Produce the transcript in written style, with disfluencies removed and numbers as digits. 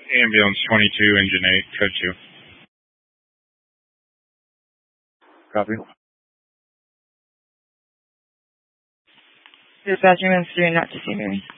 Ambulance 22, engine 8, code 2. Copy. Dispatch ambulance 3, not to see me.